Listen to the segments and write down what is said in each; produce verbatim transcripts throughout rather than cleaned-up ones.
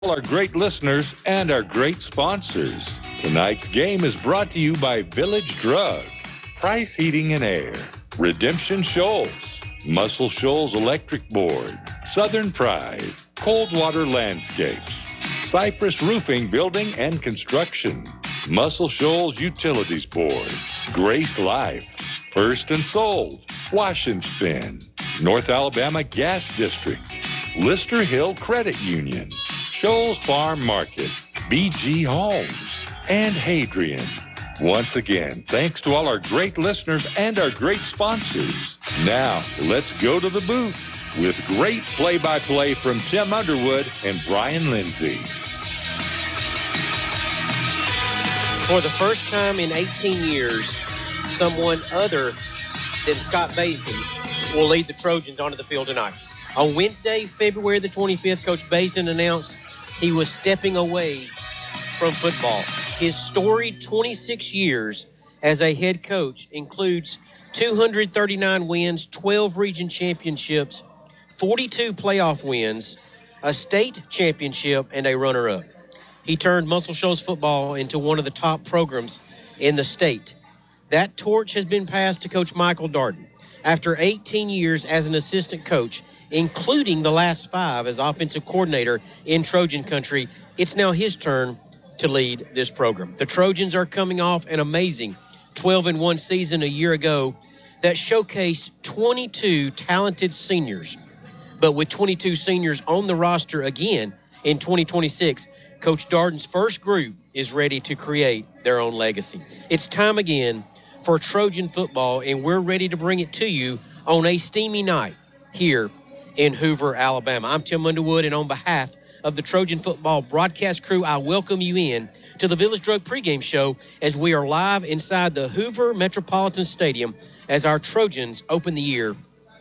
All our great listeners and our great sponsors. Tonight's game is brought to you by Village Drug, Price Heating and Air, Redemption Shoals, Muscle Shoals Electric Board, Southern Pride, Coldwater Landscapes, Cypress Roofing, Building and Construction, Muscle Shoals Utilities Board, Grace Life, First and Sold, Wash and Spin, North Alabama Gas District, Lister Hill Credit Union, Shoals Farm Market, B G Homes, and Hadrian. Once again, thanks to all our great listeners and our great sponsors. Now, let's go to the booth with great play-by-play from Tim Underwood and Brian Lindsay. For the first time in eighteen years, someone other than Scott Baisden will lead the Trojans onto the field tonight. On Wednesday, February the twenty-fifth, Coach Baisden announced he was stepping away from football. His storied twenty-six years as a head coach includes two hundred thirty-nine wins, twelve region championships, forty-two playoff wins, a state championship, and a runner-up. He turned Muscle Shoals football into one of the top programs in the state. That torch has been passed to Coach Michael Darden. After eighteen years as an assistant coach, including the last five as offensive coordinator in Trojan country, it's now his turn to lead this program. The Trojans are coming off an amazing twelve and one season a year ago that showcased twenty-two talented seniors. But with twenty-two seniors on the roster again in twenty twenty-six, Coach Darden's first group is ready to create their own legacy. It's time again for Trojan football, and we're ready to bring it to you on a steamy night here in Hoover, Alabama. I'm Tim Underwood, and on behalf of the Trojan football broadcast crew, I welcome you in to the Village Drug pregame show as we are live inside the Hoover Metropolitan Stadium as our Trojans open the year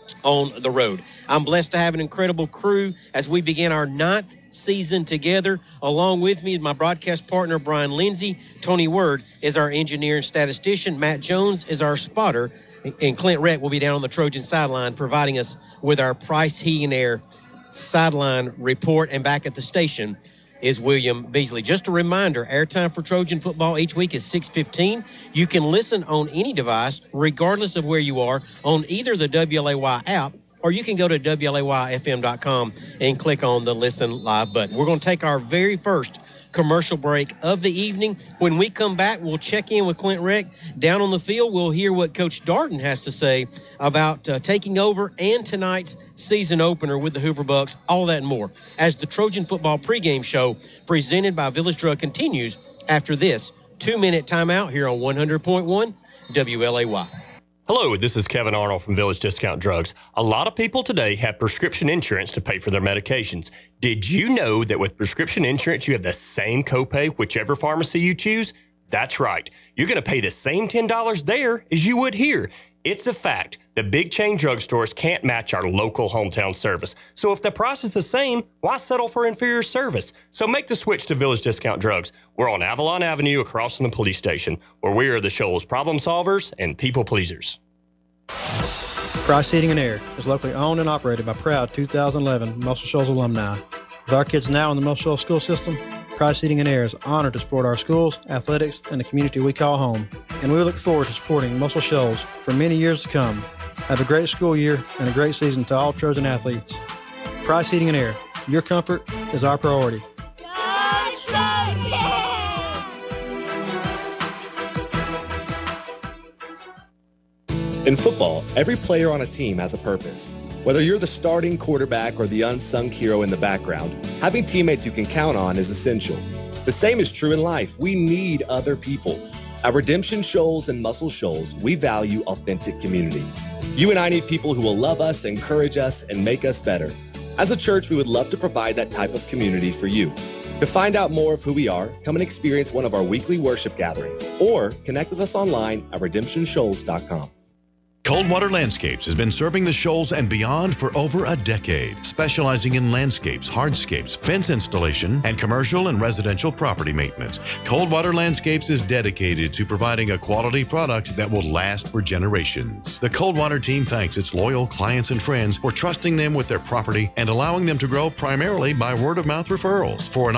on the road. I'm blessed to have an incredible crew as we begin our ninth season together. Along with me is my broadcast partner, Brian Lindsay. Tony Word is our engineer and statistician. Matt Jones is our spotter. And Clint Rett will be down on the Trojan sideline providing us with our Price Heating and Air sideline report. And back at the station is William Beasley. Just a reminder, airtime for Trojan football each week is six fifteen. You can listen on any device, regardless of where you are, on either the W L A Y app, or you can go to W L A Y F M dot com and click on the Listen Live button. We're going to take our very first commercial break of the evening. When we come back, we'll check in with Clint Reck down on the field. We'll hear what Coach Darden has to say about uh, taking over and tonight's season opener with the Hoover Bucks, all that and more, as the Trojan football pregame show presented by Village Drug continues after this two-minute timeout here on one hundred point one W L A Y. Hello, this is Kevin Arnold from Village Discount Drugs. A lot of people today have prescription insurance to pay for their medications. Did you know that with prescription insurance, you have the same copay whichever pharmacy you choose? That's right. You're going to pay the same ten dollars there as you would here. It's a fact. The big chain drugstores can't match our local hometown service. So if the price is the same, why settle for inferior service? So make the switch to Village Discount Drugs. We're on Avalon Avenue across from the police station, where we are the Shoals problem solvers and people pleasers. Price Heating and Air is locally owned and operated by proud two thousand eleven Muscle Shoals alumni. With our kids now in the Muscle Shoals school system, Price Heating and Air is honored to support our schools, athletics, and the community we call home. And we look forward to supporting Muscle Shoals for many years to come. Have a great school year and a great season to all Trojan athletes. Price Heating and Air, your comfort is our priority. Go Trojans! In football, every player on a team has a purpose. Whether you're the starting quarterback or the unsung hero in the background, having teammates you can count on is essential. The same is true in life. We need other people. At Redemption Shoals and Muscle Shoals, we value authentic community. You and I need people who will love us, encourage us, and make us better. As a church, we would love to provide that type of community for you. To find out more of who we are, come and experience one of our weekly worship gatherings, or connect with us online at redemption shoals dot com. Coldwater Landscapes has been serving the Shoals and beyond for over a decade, specializing in landscapes, hardscapes, fence installation, and commercial and residential property maintenance. Coldwater Landscapes is dedicated to providing a quality product that will last for generations. The Coldwater team thanks its loyal clients and friends for trusting them with their property and allowing them to grow primarily by word-of-mouth referrals. For an